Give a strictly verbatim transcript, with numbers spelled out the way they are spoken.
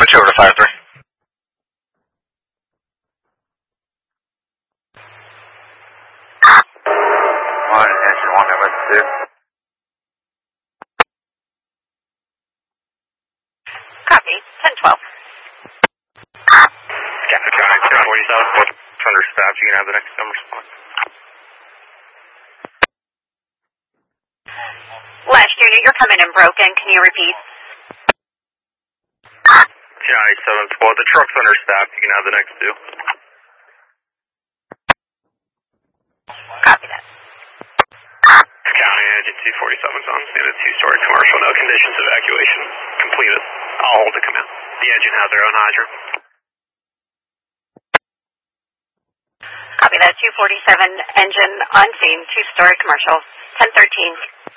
Switch over to fire three. One, engine one, number two. Copy, ten twelve. Captain County, ten forty-seven, understaffed, you can have the next number spot. Last unit, you're coming in broken. Can you repeat? County seven twelve, the truck's understaffed, you can have the next two. Copy that. County engine two forty-seven's on scene, a two-story commercial, no conditions, evacuation completed. I'll hold the command. The engine has their own hydrant. Copy that. two forty-seven engine on scene, two-story commercial, ten thirteen.